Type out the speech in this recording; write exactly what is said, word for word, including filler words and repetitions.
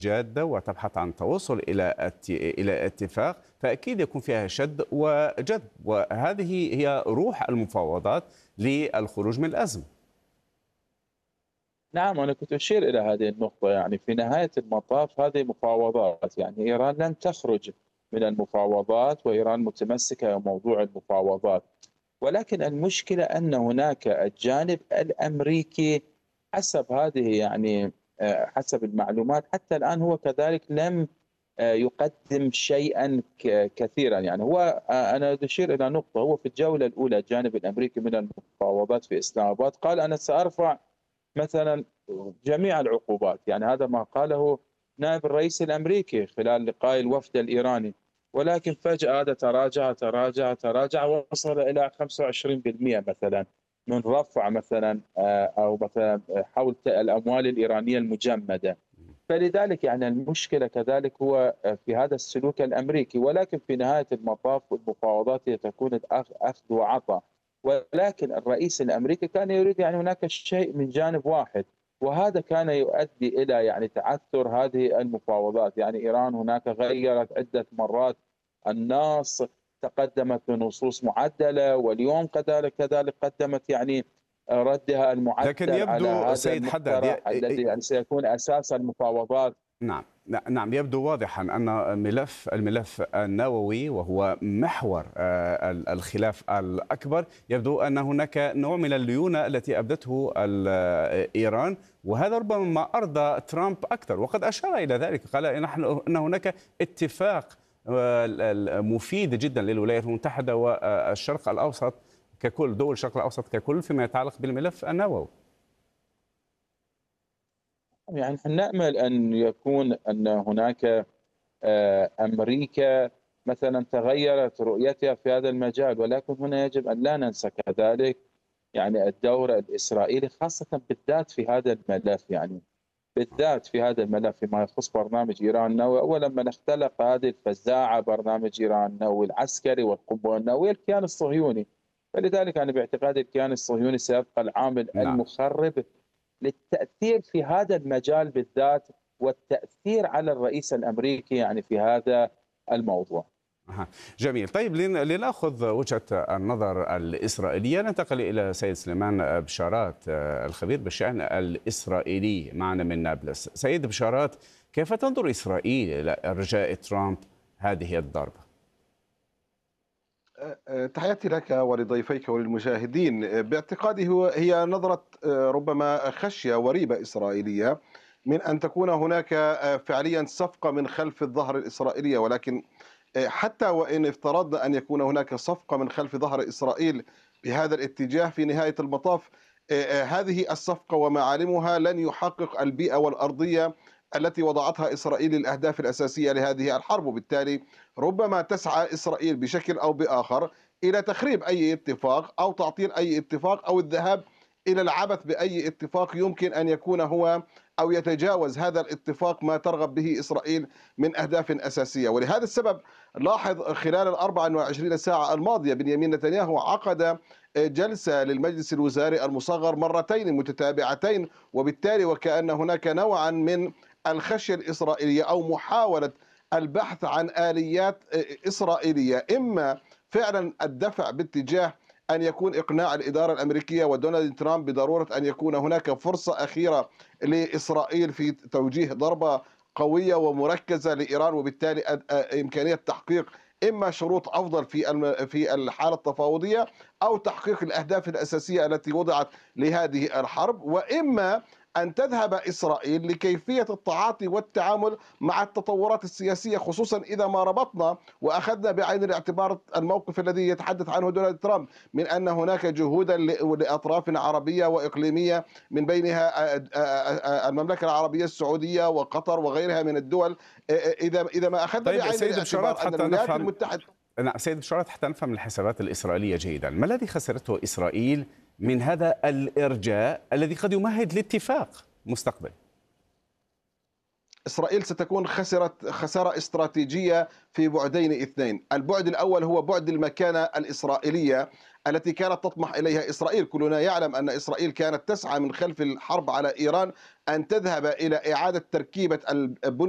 جادة وتبحث عن توصل إلى إلى اتفاق، فأكيد يكون فيها شد وجذب، وهذه هي روح المفاوضات للخروج من الأزمة. نعم، أنا كنت أشير إلى هذه النقطة. يعني في نهاية المطاف هذه مفاوضات، يعني إيران لن تخرج من المفاوضات، وإيران متمسكة بموضوع المفاوضات، ولكن المشكلة أن هناك الجانب الأمريكي حسب هذه يعني آه، حسب المعلومات حتى الآن هو كذلك لم آه، يقدم شيئا ك- كثيرا. يعني هو آه، أنا أشير إلى نقطة، هو في الجولة الأولى الجانب الأمريكي من المفاوضات في إسلام آباد قال أنا سأرفع مثلا جميع العقوبات. يعني هذا ما قاله نائب الرئيس الأمريكي خلال لقاء الوفد الإيراني، ولكن فجأة هذا تراجع تراجع تراجع وصل إلى خمسة وعشرين بالمئة مثلا من رفع مثلا آه، أو مثلا حول الأموال الإيرانية المجمدة. فلذلك يعني المشكلة كذلك هو آه، في هذا السلوك الأمريكي، ولكن في نهاية المطاف المفاوضات هي تكون أخ- أخذ وعطاء. ولكن الرئيس الأمريكي كان يريد يعني هناك شيء من جانب واحد، وهذا كان يؤدي إلى يعني تعثر هذه المفاوضات. يعني إيران هناك غيرت عدة مرات النص، تقدمت بنصوص معدلة، واليوم كذلك كذلك قدمت يعني ردها لكن المعدل على يبدو هذا سيد حداد المقترح الذي يعني سيكون أساس المفاوضات. نعم نعم يبدو واضحا أن ملف الملف النووي وهو محور آه، الخلاف الأكبر، يبدو أن هناك نوع من الليونة التي أبدته ال- إيران، وهذا ربما ما أرضى ترامب أكثر، وقد أشار إلى ذلك، قال إن نحن أن هناك اتفاق آه، مفيد جدا للولايات المتحدة والشرق الأوسط ككل، دول الشرق الأوسط ككل، فيما يتعلق بالملف النووي. يعني نحن نأمل أن يكون أن هناك آه، أمريكا مثلا تغيرت رؤيتها في هذا المجال، ولكن هنا يجب أن لا ننسى كذلك يعني الدور الإسرائيلي خاصة بالذات في هذا الملف. يعني بالذات في هذا الملف فيما يخص برنامج إيران النووي. أولا من اختلق هذه الفزاعة برنامج إيران النووي العسكري والقنبلة النووية الكيان الصهيوني. فلذلك أنا باعتقادي الكيان الصهيوني سيبقى العامل نعم. المخرب للتأثير في هذا المجال بالذات، والتأثير على الرئيس الأمريكي يعني في هذا الموضوع. أها. جميل. طيب لن- لنأخذ وجهة النظر الإسرائيلية، ننتقل إلى سيد سليمان بشارات آه، الخبير بالشأن الإسرائيلي معنا من نابلس. سيد بشارات، كيف تنظر إسرائيل إلى إرجاء ترامب هذه الضربة؟ تحياتي لك ولضيفيك وللمشاهدين. باعتقادي هو هي نظرة ربما خشية وريبة إسرائيلية من أن تكون هناك فعليا صفقة من خلف الظهر الإسرائيلية، ولكن حتى وإن افترضنا أن يكون هناك صفقة من خلف ظهر إسرائيل بهذا الاتجاه، في نهاية المطاف هذه الصفقة ومعالمها لن يحقق البيئة والأرضية التي وضعتها إسرائيل للأهداف الأساسية لهذه الحرب، وبالتالي ربما تسعى إسرائيل بشكل أو بآخر إلى تخريب أي اتفاق أو تعطيل أي اتفاق أو الذهاب إلى العبث بأي اتفاق يمكن أن يكون هو أو يتجاوز هذا الاتفاق ما ترغب به إسرائيل من أهداف أساسية. ولهذا السبب لاحظ خلال الأربع وعشرين ساعة الماضية بنيامين نتنياهو عقد جلسة للمجلس الوزاري المصغر مرتين متتابعتين، وبالتالي وكأن هناك نوعا من الخشية الإسرائيلية أو محاولة البحث عن آليات إسرائيلية، إما فعلا الدفع باتجاه أن يكون إقناع الإدارة الأمريكية ودونالد ترامب بضرورة أن يكون هناك فرصة أخيرة لإسرائيل في توجيه ضربة قوية ومركزة لإيران، وبالتالي إمكانية تحقيق إما شروط أفضل في في الحالة التفاوضية أو تحقيق الأهداف الأساسية التي وضعت لهذه الحرب، وإما أن تذهب إسرائيل لكيفية التعاطي والتعامل مع التطورات السياسية، خصوصا إذا ما ربطنا وأخذنا بعين الاعتبار الموقف الذي يتحدث عنه دونالد ترامب من أن هناك جهودا لأطراف عربية وإقليمية من بينها المملكة العربية السعودية وقطر وغيرها من الدول. إذا إذا ما أخذنا طيب بعين سيد بشارات، الاعتبار أن حتى الولايات نفهم المتحدة نعم سيد بشارات، حتى نفهم الحسابات الإسرائيلية جيدا، ما الذي خسرته إسرائيل من هذا الإرجاء الذي قد يمهد لاتفاق مستقبل؟ إسرائيل ستكون خسرت خسارة استراتيجية في بعدين اثنين. البعد الأول هو بعد المكانة الإسرائيلية التي كانت تطمح إليها إسرائيل. كلنا يعلم أن إسرائيل كانت تسعى من خلف الحرب على إيران أن تذهب إلى إعادة تركيبة البنية